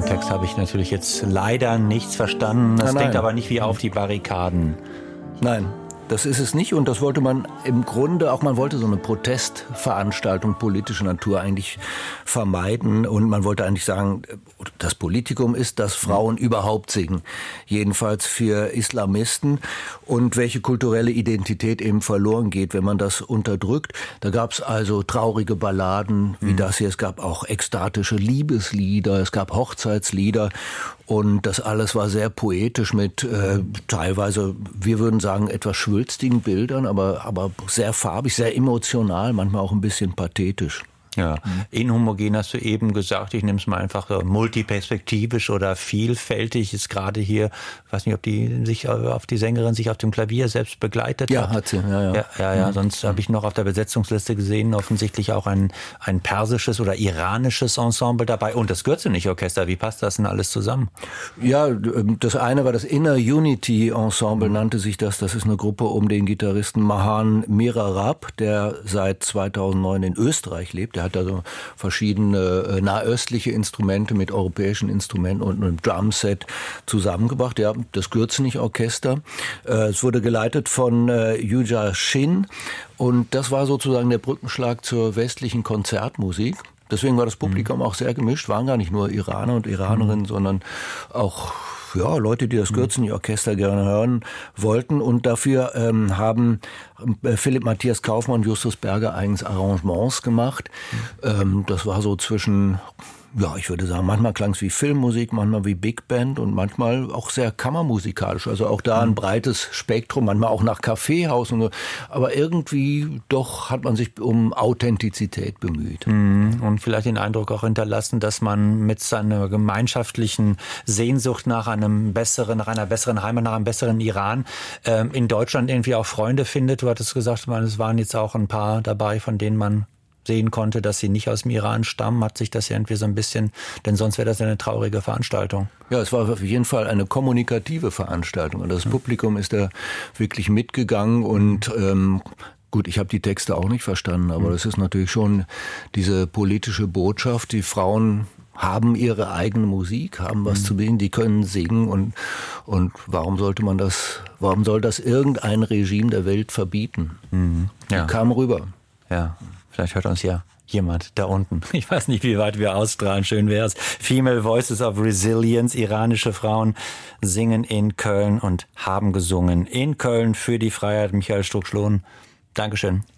Text habe ich natürlich jetzt leider nichts verstanden. Das klingt aber nicht wie auf die Barrikaden. Nein, das ist es nicht, und das wollte man im Grunde auch, man wollte so eine Protestveranstaltung politischer Natur eigentlich vermeiden, und man wollte eigentlich sagen, das Politikum ist, dass Frauen überhaupt singen, jedenfalls für Islamisten, und welche kulturelle Identität eben verloren geht, wenn man das unterdrückt. Da gab es also traurige Balladen wie das hier, es gab auch ekstatische Liebeslieder, es gab Hochzeitslieder, und das alles war sehr poetisch mit teilweise, wir würden sagen, etwas schwülstigen Bildern, aber sehr farbig, sehr emotional, manchmal auch ein bisschen pathetisch. Ja, inhomogen hast du eben gesagt, ich nehme es mal einfach multiperspektivisch oder vielfältig, ist gerade hier, ich weiß nicht, ob die Sängerin sich auf dem Klavier selbst begleitet hat. Ja, hat sie, ja. Sonst habe ich noch auf der Besetzungsliste gesehen, offensichtlich auch ein persisches oder iranisches Ensemble dabei und das Gürzenich-Orchester. Wie passt das denn alles zusammen? Ja, das eine war das Inner Unity Ensemble, nannte sich das. Das ist eine Gruppe um den Gitarristen Mahan Mirarab, der seit 2009 in Österreich lebt. Der hat also verschiedene nahöstliche Instrumente mit europäischen Instrumenten und einem Drumset zusammengebracht. Ja, das Gürzenich-Orchester. Es wurde geleitet von Yuja Shin, und das war sozusagen der Brückenschlag zur westlichen Konzertmusik. Deswegen war das Publikum auch sehr gemischt, waren gar nicht nur Iraner und Iranerinnen, sondern auch Leute, die das Gürzenich-Orchester gerne hören wollten. Und dafür haben Philipp Matthias Kaufmann und Justus Berger eigens Arrangements gemacht. Das war so zwischen, ich würde sagen, manchmal klang es wie Filmmusik, manchmal wie Big Band und manchmal auch sehr kammermusikalisch. Also auch da ein breites Spektrum, manchmal auch nach Kaffeehaus und so. Aber irgendwie doch hat man sich um Authentizität bemüht. Und vielleicht den Eindruck auch hinterlassen, dass man mit seiner gemeinschaftlichen Sehnsucht nach einer besseren Heimat, nach einem besseren Iran in Deutschland irgendwie auch Freunde findet. Du hattest gesagt, es waren jetzt auch ein paar dabei, von denen man sehen konnte, dass sie nicht aus dem Iran stammen, hat sich das irgendwie so ein bisschen, denn sonst wäre das eine traurige Veranstaltung. Ja, es war auf jeden Fall eine kommunikative Veranstaltung. Und das Publikum ist da wirklich mitgegangen und gut, ich habe die Texte auch nicht verstanden, aber das ist natürlich schon diese politische Botschaft. Die Frauen haben ihre eigene Musik, haben was zu bieten, die können singen, und warum soll das irgendein Regime der Welt verbieten? Die kam rüber. Ja. Vielleicht hört uns ja jemand da unten. Ich weiß nicht, wie weit wir ausstrahlen. Schön wär's. Female Voices of Resilience. Iranische Frauen singen in Köln und haben gesungen in Köln für die Freiheit. Michael Struck-Schlohn, Dankeschön.